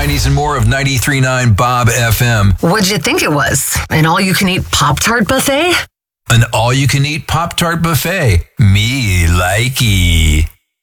90s and more of 93.9 Bob FM. What'd you think it was? An all-you-can-eat Pop-Tart buffet? An all-you-can-eat Pop-Tart buffet. Me likey.